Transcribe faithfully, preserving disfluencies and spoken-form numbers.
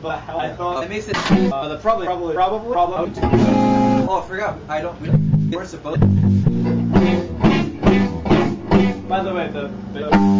the hell? I thought It makes it. uh, the probably probably probably problem. Oh, I forgot. I don't. We we're supposed. By the way, the. the